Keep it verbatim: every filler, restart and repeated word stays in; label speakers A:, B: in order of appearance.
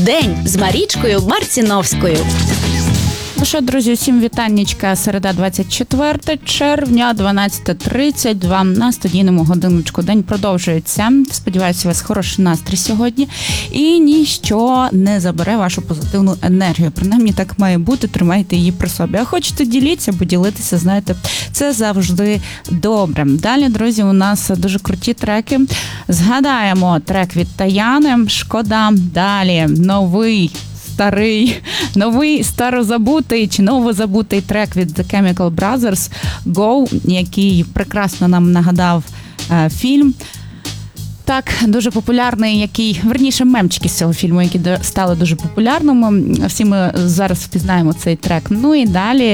A: День з Марічкою Марціновською.
B: Ну що, друзі, усім вітаннячка. Середа, двадцять четверте червня, дванадцята тридцять два на студійному годиночку. День продовжується. Сподіваюся, у вас хороший настрій сьогодні. І ніщо не забере вашу позитивну енергію. Принаймні так має бути, тримайте її при собі. А хочете діліться, бо ділитися, знаєте, це завжди добре. Далі, друзі, у нас дуже круті треки. Згадаємо трек від Таяни «Шкода». Далі новий старий, новий старозабутий чи новозабутий трек від The Chemical Brothers «Go», який прекрасно нам нагадав е, фільм. Так, дуже популярний, який, верніше, мемчики з цього фільму, які стали дуже популярними. Всі ми зараз впізнаємо цей трек. Ну і далі